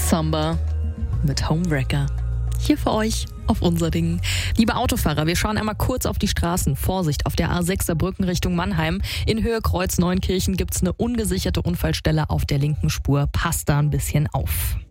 Samba mit Homewrecker. Hier für euch auf unser Ding. Liebe Autofahrer, wir schauen einmal kurz auf die Straßen. Vorsicht, auf der A6 Saarbrücken Richtung Mannheim. In Höhe Kreuz Neunkirchen gibt es eine ungesicherte Unfallstelle auf der linken Spur. Passt da ein bisschen auf.